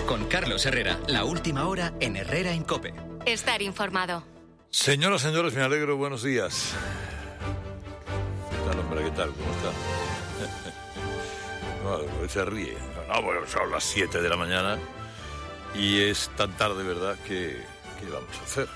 Con Carlos Herrera, la última hora en Herrera en COPE. Estar informado. Señoras, señores, me alegro, buenos días. ¿Qué tal, hombre? ¿Qué tal? ¿Cómo está? No, se ríe. No, bueno, son las 7 de la mañana y es tan tarde, ¿verdad? ¿Qué vamos a hacer?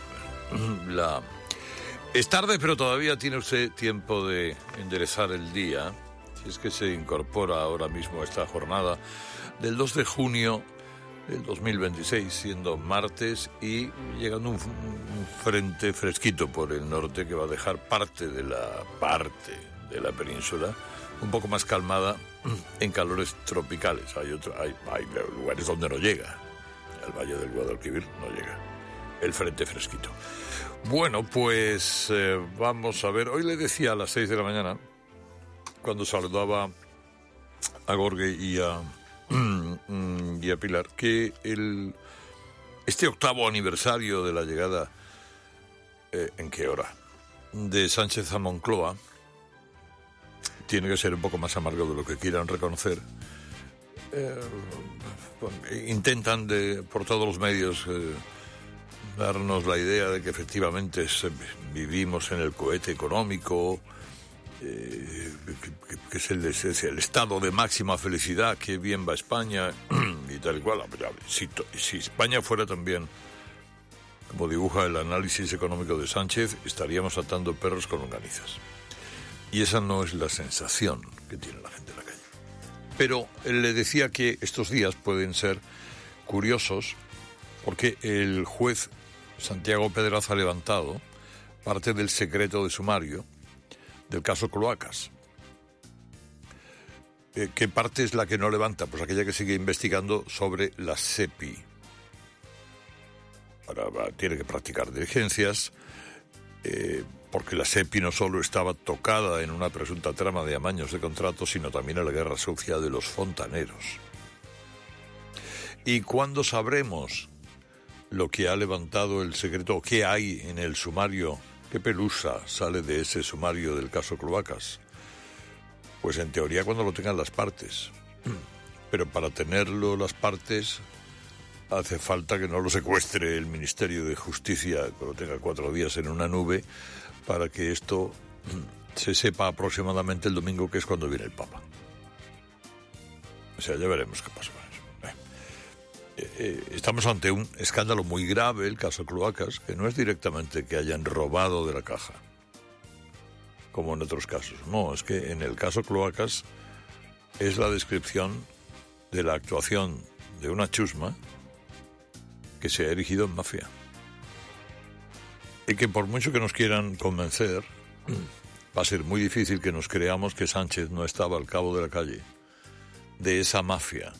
Es tarde, pero todavía tiene usted tiempo de enderezar el día. Si es que se incorpora ahora mismo a esta jornada del 2 de junio del 2026, siendo martes y llegando un frente fresquito por el norte que va a dejar parte de la península un poco más calmada en calores tropicales. Hay lugares donde no llega. El Valle del Guadalquivir no llega el frente fresquito. Bueno, pues vamos a ver. Hoy le decía a las 6 de la mañana, cuando saludaba a Gorge y a Pilar, que este 8º aniversario de la llegada, ¿en qué hora?, de Sánchez a Moncloa, tiene que ser un poco más amargo de lo que quieran reconocer. Intentan por todos los medios darnos la idea de que efectivamente vivimos en el cohete económico, que es el estado de máxima felicidad, que bien va España y tal y cual. Si España fuera también como dibuja el análisis económico de Sánchez, estaríamos atando perros con longanizas. Y esa no es la sensación que tiene la gente en la calle. Pero él le decía que estos días pueden ser curiosos porque el juez Santiago Pedraz ha levantado parte del secreto de sumario del caso Cloacas. ¿Qué parte es la que no levanta? Pues aquella que sigue investigando sobre la SEPI. Ahora tiene que practicar diligencias, porque la SEPI no solo estaba tocada en una presunta trama de amaños de contratos, sino también en la guerra sucia de los fontaneros. ¿Y cuándo sabremos lo que ha levantado el secreto, o qué hay en el sumario? ¿Qué pelusa sale de ese sumario del caso Cloacas? Pues en teoría cuando lo tengan las partes. Pero para tenerlo las partes hace falta que no lo secuestre el Ministerio de Justicia, que lo tenga 4 días en una nube, para que esto se sepa aproximadamente el domingo, que es cuando viene el Papa. O sea, ya veremos qué pasa con eso. Estamos ante un escándalo muy grave, el caso Cloacas, que no es directamente que hayan robado de la caja, como en otros casos. No, es que en el caso Cloacas es la descripción de la actuación de una chusma que se ha erigido en mafia. Y que por mucho que nos quieran convencer, va a ser muy difícil que nos creamos que Sánchez no estaba al cabo de la calle de esa mafia,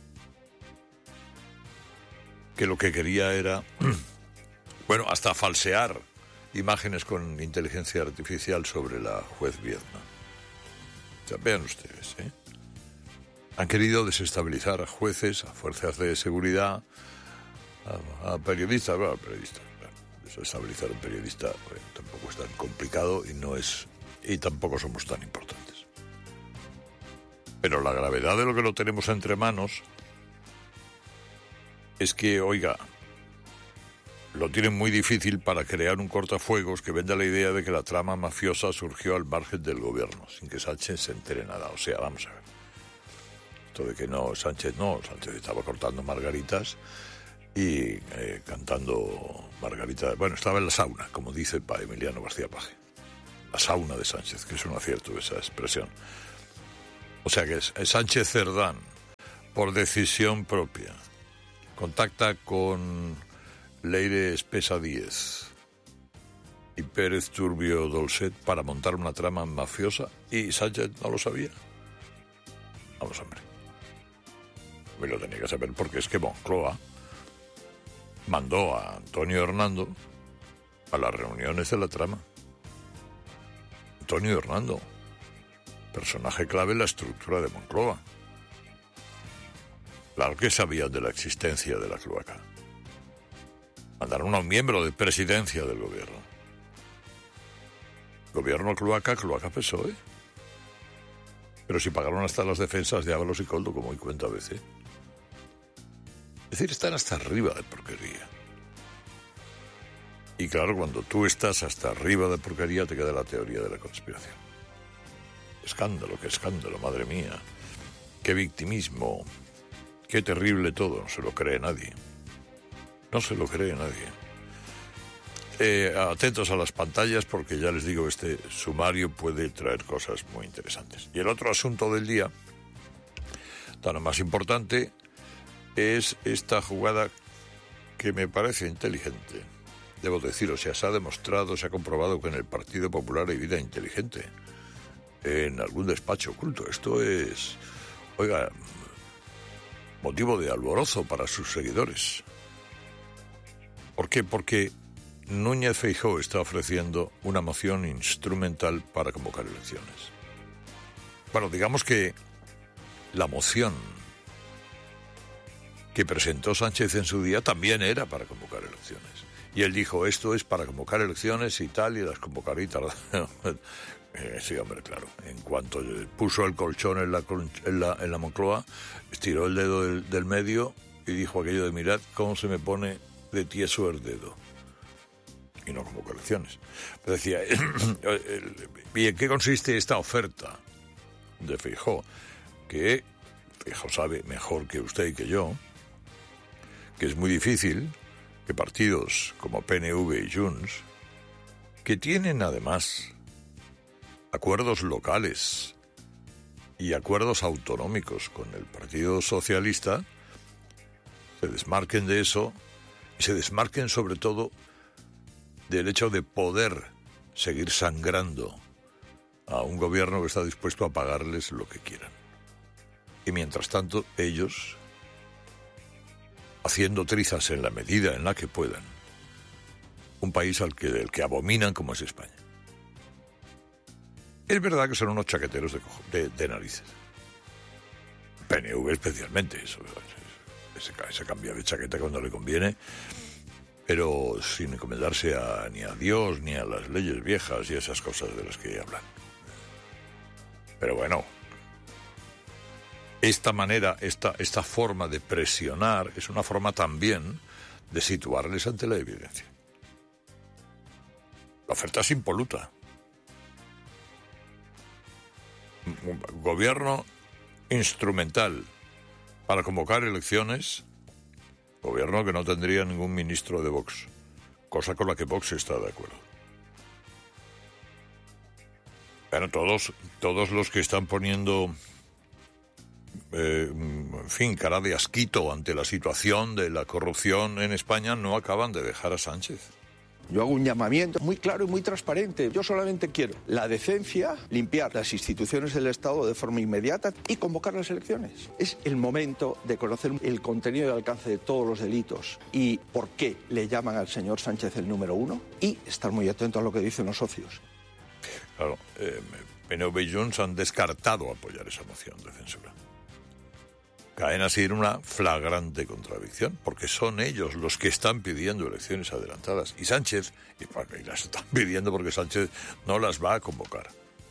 que lo que quería era, bueno, hasta falsear imágenes con inteligencia artificial sobre la juez Viedma. O sea, vean ustedes, han querido desestabilizar a jueces, a fuerzas de seguridad, a periodistas. Bueno, desestabilizar a un periodista tampoco es tan complicado y tampoco somos tan importantes. Pero la gravedad de lo que lo tenemos entre manos es que, oiga, lo tienen muy difícil para crear un cortafuegos que venda la idea de que la trama mafiosa surgió al margen del gobierno, sin que Sánchez se entere nada. O sea, vamos a ver. Esto de que Sánchez estaba cortando margaritas y cantando margaritas. Bueno, estaba en la sauna, como dice Emiliano García Paje. La sauna de Sánchez, que es un acierto esa expresión. O sea que Sánchez Cerdán, por decisión propia, contacta con Leire Espesa Díez y Pérez Turbio Dolcet para montar una trama mafiosa, y Sánchez no lo sabía. Vamos, hombre. Me lo tenía que saber, porque es que Moncloa mandó a Antonio Hernando a las reuniones de la trama. Antonio Hernando, personaje clave en la estructura de Moncloa. Claro que sabían de la existencia de la cloaca. Mandaron a un miembro de presidencia del gobierno. Gobierno cloaca, cloaca PSOE. Pero si pagaron hasta las defensas de Ábalos y Coldo, como hoy cuenta a veces. Es decir, están hasta arriba de porquería. Y claro, cuando tú estás hasta arriba de porquería te queda la teoría de la conspiración. Escándalo, qué escándalo, madre mía. Qué victimismo. Qué terrible todo, no se lo cree nadie. No se lo cree nadie. Atentos a las pantallas porque ya les digo, este sumario puede traer cosas muy interesantes. Y el otro asunto del día, tan más importante, es esta jugada que me parece inteligente. Debo decir, o sea, se ha demostrado, se ha comprobado que en el Partido Popular hay vida inteligente. En algún despacho oculto. Esto es, oiga, motivo de alborozo para sus seguidores. ¿Por qué? Porque Núñez Feijóo está ofreciendo una moción instrumental para convocar elecciones. Bueno, digamos que la moción que presentó Sánchez en su día también era para convocar elecciones. Y él dijo, esto es para convocar elecciones y tal, y las convocaré y tal. Sí, hombre, claro. En cuanto puso el colchón en la Moncloa, estiró el dedo del medio y dijo aquello de, mirad cómo se me pone de tieso el dedo. Y no convocó elecciones. Pero decía, ¿y en qué consiste esta oferta de Feijóo? Que Feijóo sabe mejor que usted y que yo, que es muy difícil que partidos como PNV y Junts, que tienen además acuerdos locales y acuerdos autonómicos con el Partido Socialista, se desmarquen de eso y se desmarquen sobre todo del hecho de poder seguir sangrando a un gobierno que está dispuesto a pagarles lo que quieran. Y mientras tanto, ellos, haciendo trizas en la medida en la que puedan, un país del que abominan como es España. Es verdad que son unos chaqueteros de narices. PNV especialmente, eso. Se cambia de chaqueta cuando le conviene, pero sin encomendarse ni a Dios, ni a las leyes viejas y esas cosas de las que hablan. Pero bueno, esta manera, esta forma de presionar es una forma también de situarles ante la evidencia. La oferta es impoluta. Un gobierno instrumental para convocar elecciones, gobierno que no tendría ningún ministro de Vox, cosa con la que Vox está de acuerdo. Bueno, todos los que están poniendo, en fin, cara de asquito ante la situación de la corrupción en España no acaban de dejar a Sánchez. Yo hago un llamamiento muy claro y muy transparente. Yo solamente quiero la decencia, limpiar las instituciones del Estado de forma inmediata y convocar las elecciones. Es el momento de conocer el contenido y el alcance de todos los delitos y por qué le llaman al señor Sánchez el número uno y estar muy atento a lo que dicen los socios. Claro, PNV y Junts han descartado apoyar esa moción de censura. Caen así en una flagrante contradicción, porque son ellos los que están pidiendo elecciones adelantadas. Y Sánchez, y las están pidiendo porque Sánchez no las va a convocar.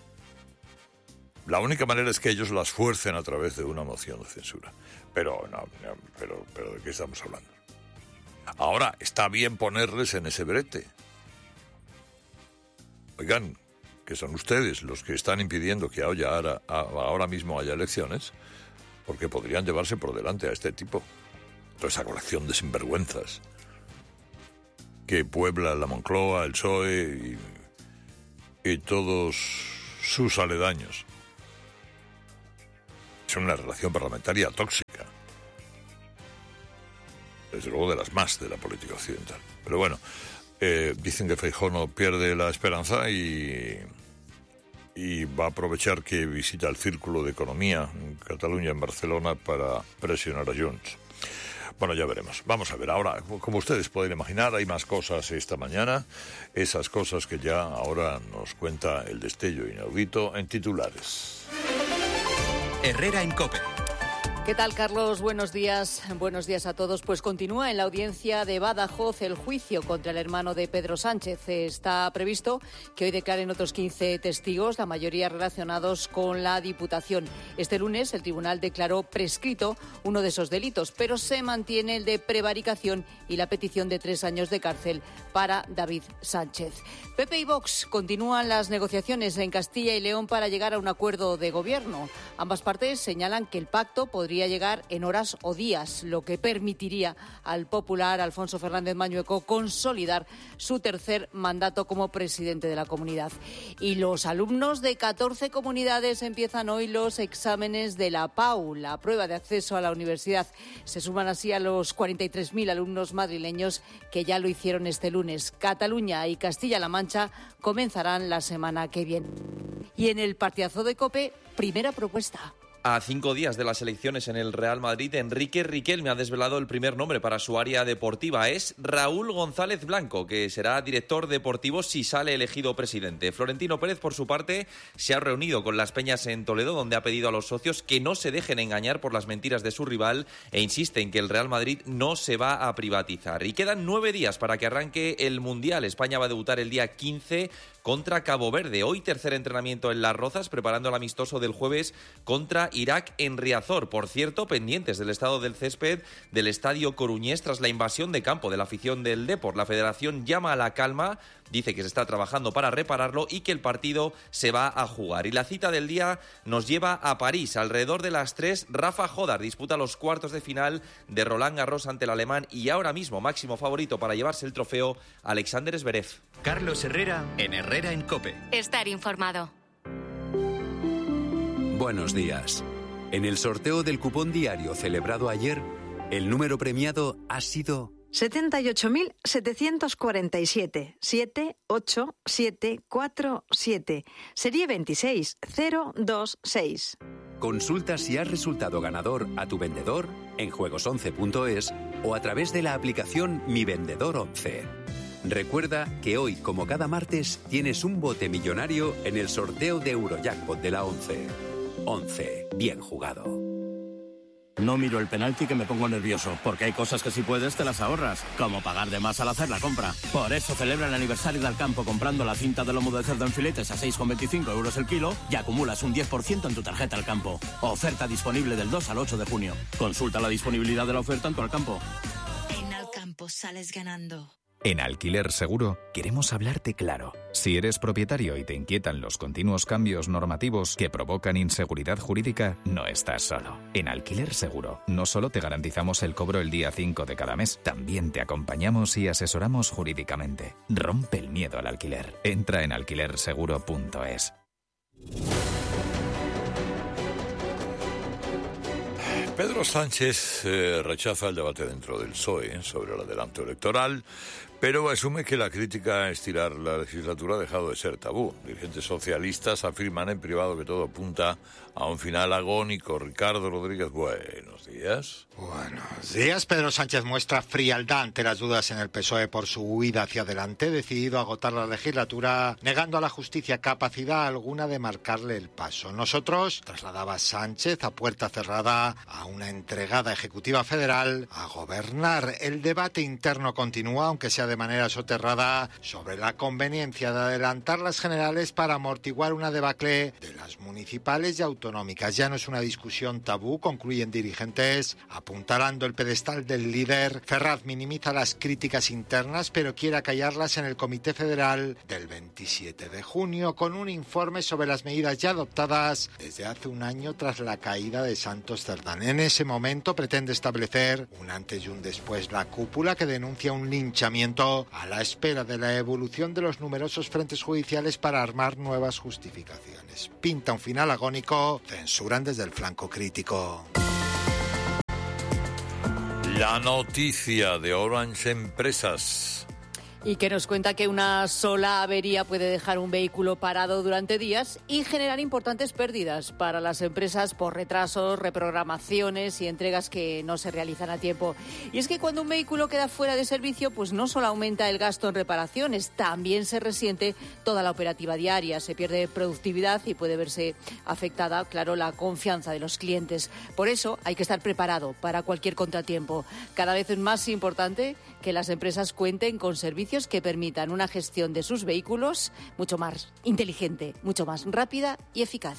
La única manera es que ellos las fuercen a través de una moción de censura. Pero ¿de qué estamos hablando? Ahora, está bien ponerles en ese brete. Oigan, que son ustedes los que están impidiendo que ahora mismo haya elecciones, porque podrían llevarse por delante a este tipo. Toda esa colección de sinvergüenzas que puebla la Moncloa, el PSOE y todos sus aledaños. Es una relación parlamentaria tóxica. Desde luego de las más de la política occidental. Pero bueno, dicen que Feijóo no pierde la esperanza y va a aprovechar que visita el Círculo de Economía en Cataluña, en Barcelona, para presionar a Junts. Bueno, ya veremos. Vamos a ver, ahora, como ustedes pueden imaginar, hay más cosas esta mañana, esas cosas que ya ahora nos cuenta el destello inaudito en titulares. Herrera en COPE. ¿Qué tal, Carlos? Buenos días. Buenos días a todos. Pues continúa en la audiencia de Badajoz el juicio contra el hermano de Pedro Sánchez. Está previsto que hoy declaren otros 15 testigos, la mayoría relacionados con la Diputación. Este lunes el tribunal declaró prescrito uno de esos delitos, pero se mantiene el de prevaricación y la petición de 3 años de cárcel para David Sánchez. PP y Vox continúan las negociaciones en Castilla y León para llegar a un acuerdo de gobierno. Ambas partes señalan que el pacto podría llegar en horas o días, lo que permitiría al popular Alfonso Fernández Mañueco consolidar su tercer mandato como presidente de la comunidad. Y los alumnos de 14 comunidades empiezan hoy los exámenes de la PAU, la prueba de acceso a la universidad. Se suman así a los 43.000 alumnos madrileños que ya lo hicieron este lunes. Cataluña y Castilla-La Mancha comenzarán la semana que viene. Y en el partidazo de COPE, primera propuesta. A 5 días de las elecciones en el Real Madrid, Enrique Riquelme ha desvelado el primer nombre para su área deportiva. Es Raúl González Blanco, que será director deportivo si sale elegido presidente. Florentino Pérez, por su parte, se ha reunido con las Peñas en Toledo, donde ha pedido a los socios que no se dejen engañar por las mentiras de su rival e insiste en que el Real Madrid no se va a privatizar. Y quedan 9 días para que arranque el Mundial. España va a debutar el día 15 contra Cabo Verde. Hoy tercer entrenamiento en Las Rozas, preparando el amistoso del jueves contra Irak en Riazor. Por cierto, pendientes del estado del césped del Estadio Coruñés tras la invasión de campo de la afición del Depor. La federación llama a la calma, dice que se está trabajando para repararlo y que el partido se va a jugar. Y la cita del día nos lleva a París. Alrededor de las 3, Rafa Jodar disputa los cuartos de final de Roland Garros ante el alemán y ahora mismo máximo favorito para llevarse el trofeo, Alexander Zverev. Carlos Herrera en Herrera en COPE. Estar informado. Buenos días. En el sorteo del cupón diario celebrado ayer, el número premiado ha sido 78.747 78747. Serie 26026. Consulta si has resultado ganador a tu vendedor en juegos11.es o a través de la aplicación Mi Vendedor 11. Recuerda que hoy, como cada martes, tienes un bote millonario en el sorteo de Eurojackpot de la 11. 11. Bien jugado. No miro el penalti que me pongo nervioso, porque hay cosas que si puedes te las ahorras, como pagar de más al hacer la compra. Por eso celebra el aniversario del campo comprando la cinta de lomo de cerdo en filetes a 6,25 euros el kilo y acumulas un 10% en tu tarjeta al campo. Oferta disponible del 2 al 8 de junio. Consulta la disponibilidad de la oferta en tu Alcampo. En Alcampo sales ganando. En Alquiler Seguro queremos hablarte claro. Si eres propietario y te inquietan los continuos cambios normativos que provocan inseguridad jurídica, no estás solo. En Alquiler Seguro no solo te garantizamos el cobro el día 5 de cada mes, también te acompañamos y asesoramos jurídicamente. Rompe el miedo al alquiler. Entra en alquilerseguro.es. Pedro Sánchez rechaza el debate dentro del PSOE sobre el adelanto electoral, pero asume que la crítica a estirar la legislatura ha dejado de ser tabú. Dirigentes socialistas afirman en privado que todo apunta a un final agónico. Ricardo Rodríguez, buenos días. Buenos días. Pedro Sánchez muestra frialdad ante las dudas en el PSOE por su huida hacia adelante, decidido a agotar la legislatura, negando a la justicia capacidad alguna de marcarle el paso. Nosotros, trasladaba Sánchez a puerta cerrada a una entregada ejecutiva federal a gobernar. El debate interno continúa, aunque sea de manera soterrada, sobre la conveniencia de adelantar las generales para amortiguar una debacle de las municipales y autonómicas. Ya no es una discusión tabú, concluyen dirigentes, apuntalando el pedestal del líder. Ferraz minimiza las críticas internas, pero quiere acallarlas en el Comité Federal del 27 de junio, con un informe sobre las medidas ya adoptadas desde hace un año tras la caída de Santos Cerdán. En ese momento pretende establecer un antes y un después la cúpula, que denuncia un linchamiento a la espera de la evolución de los numerosos frentes judiciales para armar nuevas justificaciones. Pinta un final agónico, censuran desde el flanco crítico. La noticia de Orange Empresas. Y que nos cuenta que una sola avería puede dejar un vehículo parado durante días y generar importantes pérdidas para las empresas por retrasos, reprogramaciones y entregas que no se realizan a tiempo. Y es que cuando un vehículo queda fuera de servicio, pues no solo aumenta el gasto en reparaciones, también se resiente toda la operativa diaria, se pierde productividad y puede verse afectada, claro, la confianza de los clientes. Por eso hay que estar preparado para cualquier contratiempo. Cada vez es más importante que las empresas cuenten con servicios que permitan una gestión de sus vehículos mucho más inteligente, mucho más rápida y eficaz.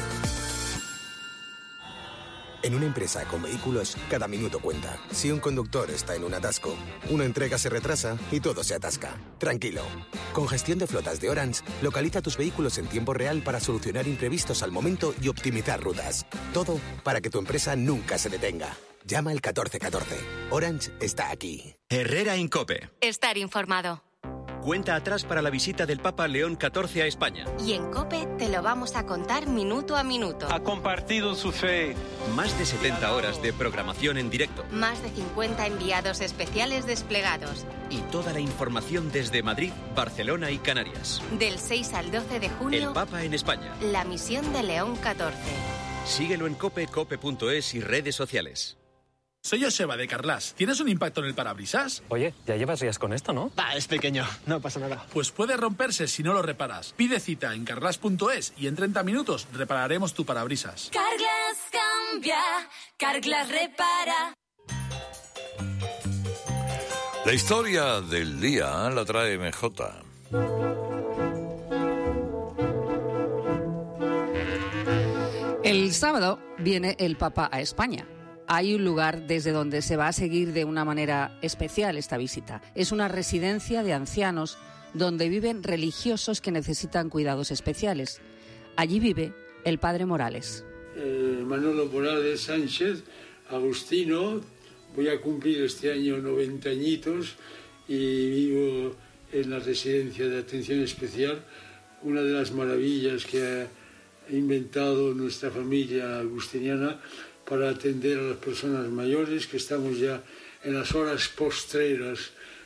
En una empresa con vehículos, cada minuto cuenta. Si un conductor está en un atasco, una entrega se retrasa y todo se atasca. Tranquilo. Con gestión de flotas de Orange, localiza tus vehículos en tiempo real para solucionar imprevistos al momento y optimizar rutas. Todo para que tu empresa nunca se detenga. Llama al 1414. Orange está aquí. Herrera en COPE. Estar informado. Cuenta atrás para la visita del Papa León XIV a España. Y en COPE te lo vamos a contar minuto a minuto. Ha compartido su fe. Más de 70 horas de programación en directo. Más de 50 enviados especiales desplegados. Y toda la información desde Madrid, Barcelona y Canarias. Del 6 al 12 de junio. El Papa en España. La misión de León XIV. Síguelo en COPE, cope.es y redes sociales. Soy Joseba de Carglass. ¿Tienes un impacto en el parabrisas? Oye, ya llevas días con esto, ¿no? Es pequeño, no pasa nada. Pues puede romperse si no lo reparas. Pide cita en carglass.es y en 30 minutos repararemos tu parabrisas. Carglass cambia, Carglass repara. La historia del día la trae MJ. El sábado viene el Papa a España. Hay un lugar desde donde se va a seguir de una manera especial esta visita. Es una residencia de ancianos donde viven religiosos que necesitan cuidados especiales. Allí vive el padre Morales. Manolo Morales Sánchez, agustino, voy a cumplir este año 90 añitos y vivo en la residencia de atención especial, una de las maravillas que ha inventado nuestra familia agustiniana para atender a las personas mayores, que estamos ya en las horas postreras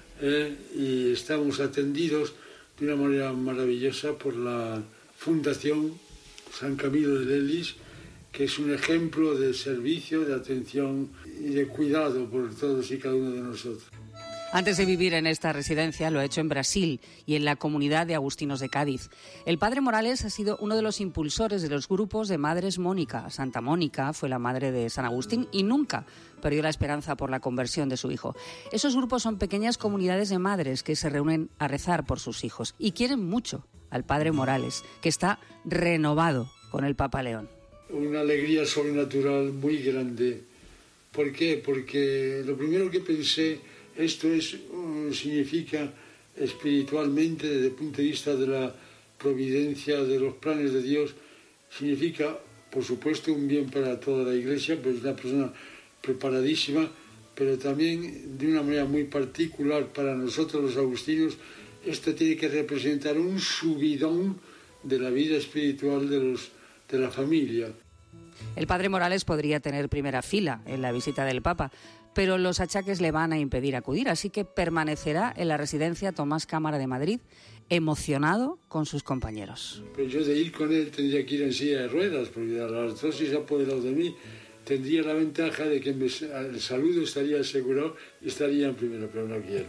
y estamos atendidos de una manera maravillosa por la Fundación San Camilo de Lelis, que es un ejemplo de servicio, de atención y de cuidado por todos y cada uno de nosotros. Antes de vivir en esta residencia lo ha hecho en Brasil y en la comunidad de agustinos de Cádiz. El padre Morales ha sido uno de los impulsores de los grupos de Madres Mónica. Santa Mónica fue la madre de San Agustín y nunca perdió la esperanza por la conversión de su hijo. Esos grupos son pequeñas comunidades de madres que se reúnen a rezar por sus hijos y quieren mucho al padre Morales, que está renovado con el Papa León. Una alegría sobrenatural muy grande. ¿Por qué? Porque lo primero que pensé, esto significa espiritualmente, desde el punto de vista de la providencia, de los planes de Dios, significa, por supuesto, un bien para toda la Iglesia, pues una persona preparadísima, pero también de una manera muy particular para nosotros los agustinos, esto tiene que representar un subidón de la vida espiritual de la familia. El padre Morales podría tener primera fila en la visita del Papa, pero los achaques le van a impedir acudir, así que permanecerá en la residencia Tomás Cámara de Madrid, emocionado con sus compañeros. Pero yo de ir con él tendría que ir en silla de ruedas, porque la artrosis se ha apoderado de mí. Tendría la ventaja de que el saludo estaría asegurado y estaría en primero, pero no quiero.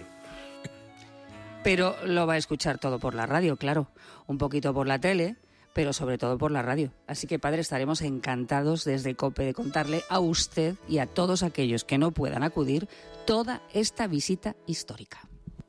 Pero lo va a escuchar todo por la radio, claro, un poquito por la tele, pero sobre todo por la radio. Así que, padre, estaremos encantados desde COPE de contarle a usted y a todos aquellos que no puedan acudir toda esta visita histórica.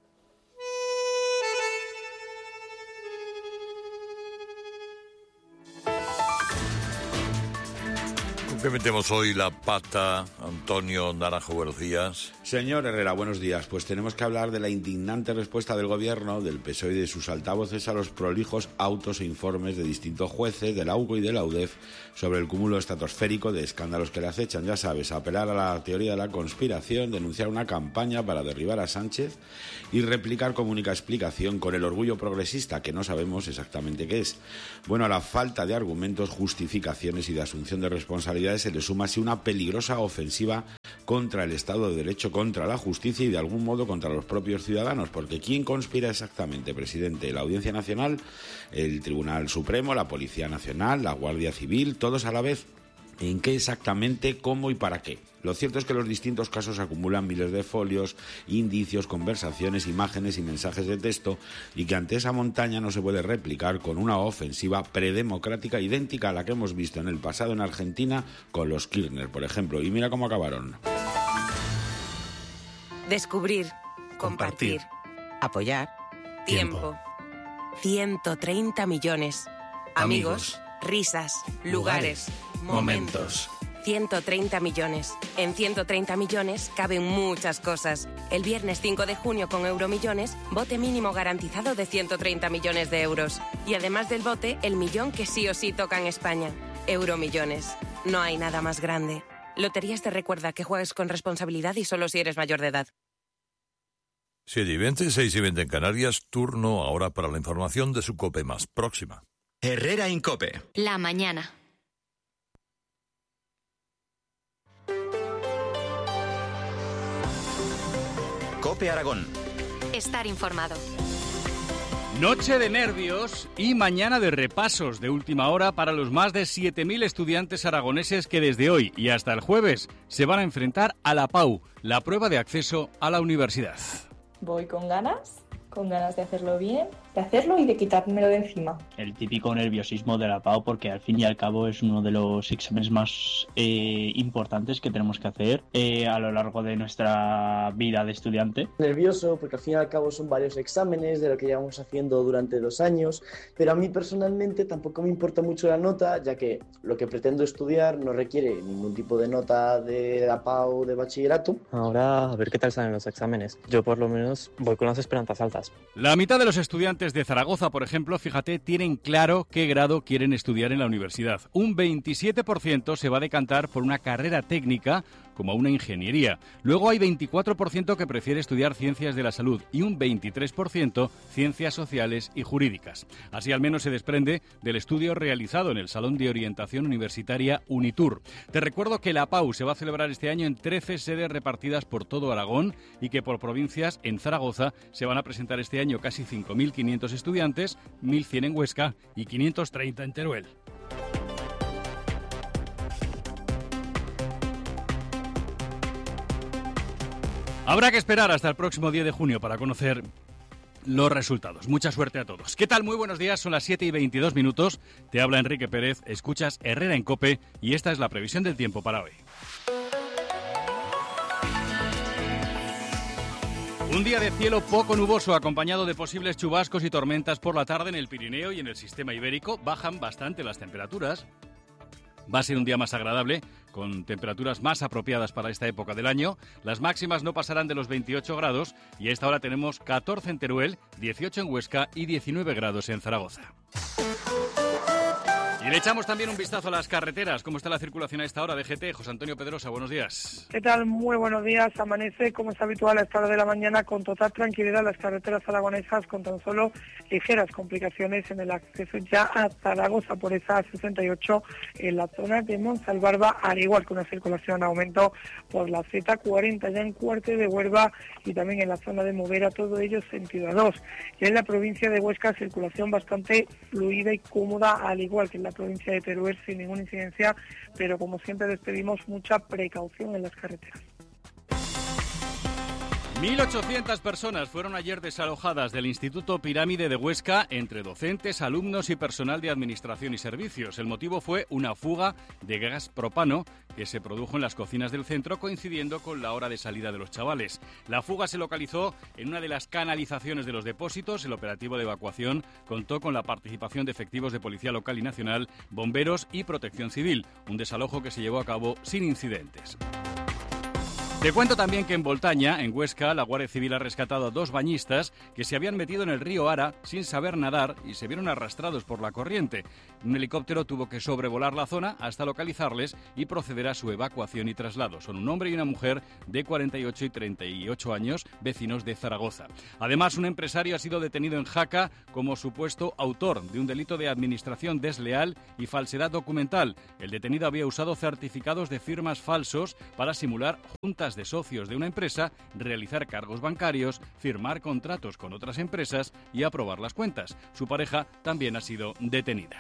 ¿Con qué metemos hoy la pata? Antonio Naranjo, buenos días. Señor Herrera, buenos días. Pues tenemos que hablar de la indignante respuesta del Gobierno, del PSOE y de sus altavoces a los prolijos autos e informes de distintos jueces, de la UCO y de la UDEF, sobre el cúmulo estratosférico de escándalos que le acechan. Ya sabes, apelar a la teoría de la conspiración, denunciar una campaña para derribar a Sánchez y replicar como única explicación con el orgullo progresista, que no sabemos exactamente qué es. Bueno, a la falta de argumentos, justificaciones y de asunción de responsabilidad autoridades se le suma así una peligrosa ofensiva contra el Estado de Derecho, contra la justicia y de algún modo contra los propios ciudadanos, porque ¿quién conspira exactamente, presidente? ¿La Audiencia Nacional, el Tribunal Supremo, la Policía Nacional, la Guardia Civil, todos a la vez? ¿En qué exactamente, cómo y para qué? Lo cierto es que los distintos casos acumulan miles de folios, indicios, conversaciones, imágenes y mensajes de texto, y que ante esa montaña no se puede replicar con una ofensiva predemocrática idéntica a la que hemos visto en el pasado en Argentina con los Kirchner, por ejemplo. Y mira cómo acabaron. Descubrir, compartir, apoyar, tiempo. 130 millones. Amigos, risas, lugares, momentos. 130 millones. En 130 millones caben muchas cosas. El viernes 5 de junio con Euromillones, bote mínimo garantizado de 130 millones de euros. Y además del bote, el millón que sí o sí toca en España. Euromillones. No hay nada más grande. Loterías te recuerda que juegues con responsabilidad y solo si eres mayor de edad. 7:20, 6:20 en Canarias. Turno ahora para la información de su COPE más próxima. Herrera Incope. La mañana. COPE Aragón. Estar informado. Noche de nervios y mañana de repasos de última hora para los más de 7.000 estudiantes aragoneses que desde hoy y hasta el jueves se van a enfrentar a la PAU, la prueba de acceso a la universidad. Voy con ganas de hacerlo bien, de hacerlo y de quitármelo de encima. El típico nerviosismo de la PAU, porque al fin y al cabo es uno de los exámenes más importantes que tenemos que hacer a lo largo de nuestra vida de estudiante. Nervioso porque al fin y al cabo son varios exámenes de lo que llevamos haciendo durante 2 años, pero a mí personalmente tampoco me importa mucho la nota, ya que lo que pretendo estudiar no requiere ningún tipo de nota de la PAU de bachillerato. Ahora a ver qué tal salen los exámenes. Yo por lo menos voy con las esperanzas altas. La mitad de los estudiantes de Zaragoza, por ejemplo, fíjate, tienen claro qué grado quieren estudiar en la universidad. Un 27% se va a decantar por una carrera técnica como una ingeniería. Luego hay 24% que prefiere estudiar ciencias de la salud y un 23% ciencias sociales y jurídicas. Así al menos se desprende del estudio realizado en el Salón de Orientación Universitaria Unitur. Te recuerdo que la PAU se va a celebrar este año en 13 sedes repartidas por todo Aragón y que por provincias en Zaragoza se van a presentar este año casi 5.500 estudiantes, 1.100 en Huesca y 530 en Teruel. Habrá que esperar hasta el próximo 10 de junio para conocer los resultados. Mucha suerte a todos. ¿Qué tal? Muy buenos días, son las 7:22 minutos. Te habla Enrique Pérez, escuchas Herrera en COPE y esta es la previsión del tiempo para hoy. Un día de cielo poco nuboso, acompañado de posibles chubascos y tormentas por la tarde en el Pirineo y en el sistema ibérico. Bajan bastante las temperaturas. Va a ser un día más agradable, con temperaturas más apropiadas para esta época del año. Las máximas no pasarán de los 28 grados y a esta hora tenemos 14 en Teruel, 18 en Huesca y 19 grados en Zaragoza. Y le echamos también un vistazo a las carreteras. ¿Cómo está la circulación a esta hora? DGT, José Antonio Pedrosa, buenos días. ¿Qué tal? Muy buenos días. Amanece, como es habitual a esta hora de la mañana, con total tranquilidad las carreteras aragonesas, con tan solo ligeras complicaciones en el acceso ya a Zaragoza por esa 68 en la zona de Monsalvarba, al igual que una circulación en aumento por la Z40 ya en Cuarte de Huelva y también en la zona de Movera, todo ello sentido a 2. Y en la provincia de Huesca, circulación bastante fluida y cómoda, al igual que en la provincia de Teruel, sin ninguna incidencia, pero como siempre les pedimos mucha precaución en las carreteras. 1.800 personas fueron ayer desalojadas del Instituto Pirámide de Huesca entre docentes, alumnos y personal de administración y servicios. El motivo fue una fuga de gas propano que se produjo en las cocinas del centro coincidiendo con la hora de salida de los chavales. La fuga se localizó en una de las canalizaciones de los depósitos. El operativo de evacuación contó con la participación de efectivos de Policía Local y Nacional, bomberos y Protección Civil. Un desalojo que se llevó a cabo sin incidentes. Te cuento también que en Boltaña, en Huesca, la Guardia Civil ha rescatado a 2 bañistas que se habían metido en el río Ara sin saber nadar y se vieron arrastrados por la corriente. Un helicóptero tuvo que sobrevolar la zona hasta localizarles y proceder a su evacuación y traslado. Son un hombre y una mujer de 48 y 38 años, vecinos de Zaragoza. Además, un empresario ha sido detenido en Jaca como supuesto autor de un delito de administración desleal y falsedad documental. El detenido había usado certificados de firmas falsos para simular juntas de socios de una empresa, realizar cargos bancarios, firmar contratos con otras empresas y aprobar las cuentas. Su pareja también ha sido detenida.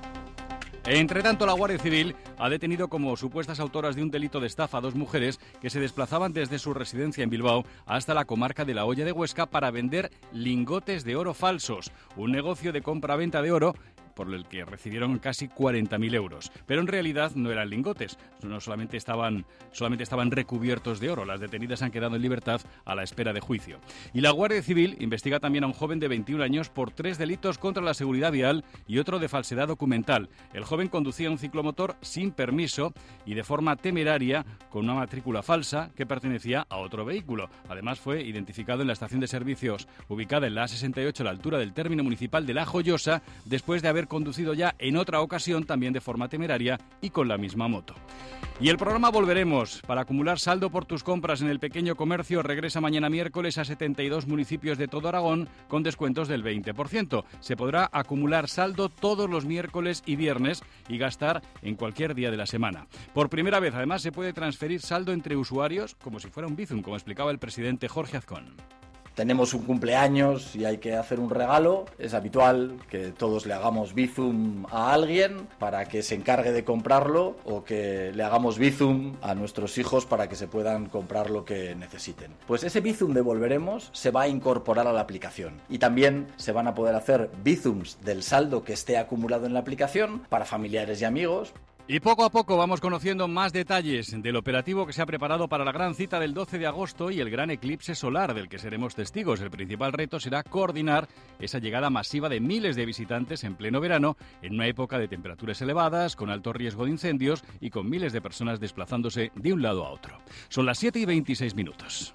Entre tanto, la Guardia Civil ha detenido como supuestas autoras de un delito de estafa a 2 mujeres que se desplazaban desde su residencia en Bilbao hasta la comarca de La Hoya de Huesca para vender lingotes de oro falsos, un negocio de compra-venta de oro por el que recibieron casi 40.000 euros. Pero en realidad no eran lingotes, solamente estaban recubiertos de oro. Las detenidas han quedado en libertad a la espera de juicio. Y la Guardia Civil investiga también a un joven de 21 años por 3 delitos contra la seguridad vial y otro de falsedad documental. El joven conducía un ciclomotor sin permiso y de forma temeraria con una matrícula falsa que pertenecía a otro vehículo. Además, fue identificado en la estación de servicios ubicada en la A68 a la altura del término municipal de La Joyosa después de haber conducido ya en otra ocasión también de forma temeraria y con la misma moto. Y el programa Volveremos, para acumular saldo por tus compras en el pequeño comercio, regresa mañana miércoles a 72 municipios de todo Aragón con descuentos del 20%. Se podrá acumular saldo todos los miércoles y viernes y gastar en cualquier día de la semana. Por primera vez, además, se puede transferir saldo entre usuarios como si fuera un Bizum, como explicaba el presidente Jorge Azcón. Tenemos un cumpleaños y hay que hacer un regalo. Es habitual que todos le hagamos Bizum a alguien para que se encargue de comprarlo o que le hagamos Bizum a nuestros hijos para que se puedan comprar lo que necesiten. Pues ese Bizum de Volveremos se va a incorporar a la aplicación y también se van a poder hacer Bizums del saldo que esté acumulado en la aplicación para familiares y amigos. Y poco a poco vamos conociendo más detalles del operativo que se ha preparado para la gran cita del 12 de agosto y el gran eclipse solar del que seremos testigos. El principal reto será coordinar esa llegada masiva de miles de visitantes en pleno verano, en una época de temperaturas elevadas, con alto riesgo de incendios y con miles de personas desplazándose de un lado a otro. Son las 7:26.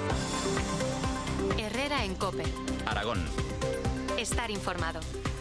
Herrera en COPE. Aragón. Estar informado.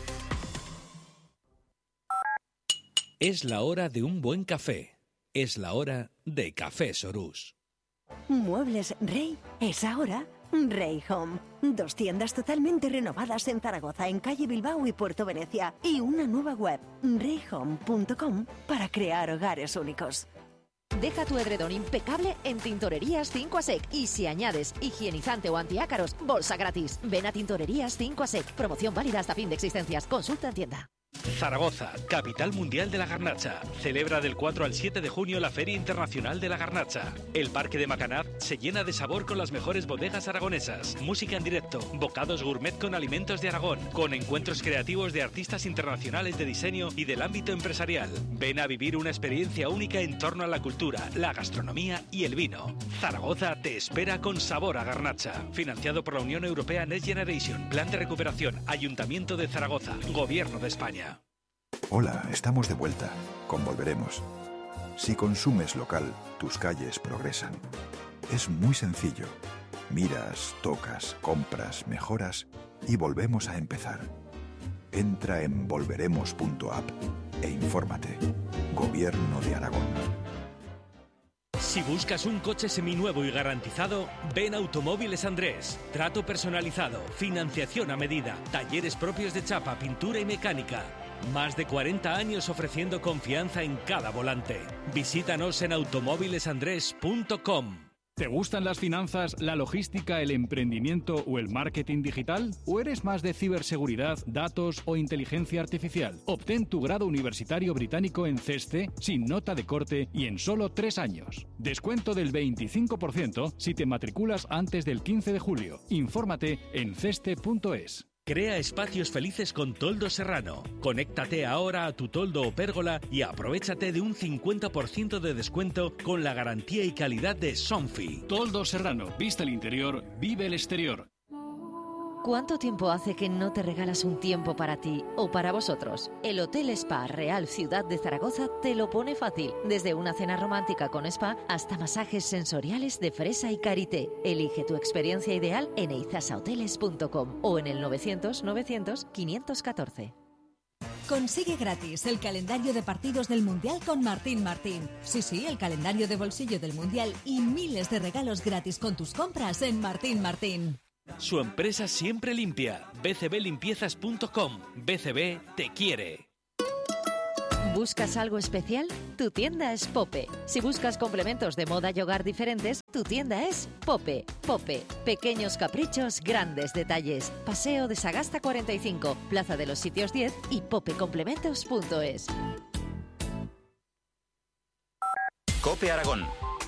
Es la hora de un buen café. Es la hora de Café Sorús. Muebles Rey es ahora Rey Home. 2 tiendas totalmente renovadas en Zaragoza, en calle Bilbao y Puerto Venecia. Y una nueva web, reyhome.com, para crear hogares únicos. Deja tu edredón impecable en Tintorerías 5 a Sec. Y si añades higienizante o antiácaros, bolsa gratis. Ven a Tintorerías 5 a Sec. Promoción válida hasta fin de existencias. Consulta en tienda. Zaragoza, capital mundial de la garnacha. Celebra del 4 al 7 de junio la Feria Internacional de la Garnacha. El Parque de Macanaz se llena de sabor con las mejores bodegas aragonesas, música en directo, bocados gourmet con alimentos de Aragón, con encuentros creativos de artistas internacionales de diseño y del ámbito empresarial. Ven a vivir una experiencia única en torno a la cultura, la gastronomía y el vino. Zaragoza te espera con sabor a garnacha. Financiado por la Unión Europea Next Generation, Plan de Recuperación, Ayuntamiento de Zaragoza, Gobierno de España. Hola, estamos de vuelta con Volveremos. Si consumes local, tus calles progresan. Es muy sencillo. Miras, tocas, compras, mejoras y volvemos a empezar. Entra en volveremos.app e infórmate. Gobierno de Aragón. Si buscas un coche seminuevo y garantizado, ven a Automóviles Andrés. Trato personalizado, financiación a medida, talleres propios de chapa, pintura y mecánica. Más de 40 años ofreciendo confianza en cada volante. Visítanos en automóvilesandrés.com. ¿Te gustan las finanzas, la logística, el emprendimiento o el marketing digital? ¿O eres más de ciberseguridad, datos o inteligencia artificial? Obtén tu grado universitario británico en CESTE sin nota de corte y en solo 3 años. Descuento del 25% si te matriculas antes del 15 de julio. Infórmate en ceste.es. Crea espacios felices con Toldo Serrano. Conéctate ahora a tu toldo o pérgola y aprovechate de un 50% de descuento con la garantía y calidad de Sonfi. Toldo Serrano. Vista el interior, vive el exterior. ¿Cuánto tiempo hace que no te regalas un tiempo para ti o para vosotros? El Hotel Spa Real Ciudad de Zaragoza te lo pone fácil. Desde una cena romántica con spa hasta masajes sensoriales de fresa y karité. Elige tu experiencia ideal en eizasahoteles.com o en el 900 900 514. Consigue gratis el calendario de partidos del Mundial con Martín Martín. Sí, el calendario de bolsillo del Mundial y miles de regalos gratis con tus compras en Martín Martín. Su empresa siempre limpia. bcblimpiezas.com. BCB te quiere. ¿Buscas algo especial? Tu tienda es Pope. Si buscas complementos de moda y hogar diferentes, tu tienda es Pope. Pope. Pequeños caprichos, grandes detalles. Paseo de Sagasta 45, Plaza de los Sitios 10 y popecomplementos.es. COPE Aragón.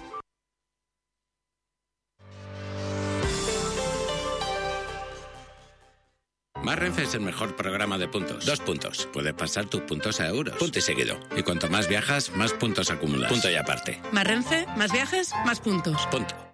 Más Renfe es el mejor programa de puntos. 2 puntos. Puedes pasar tus puntos a euros. Punto y seguido. Y cuanto más viajas, más puntos acumulas. Punto y aparte. Más Renfe, más viajes, más puntos. Punto.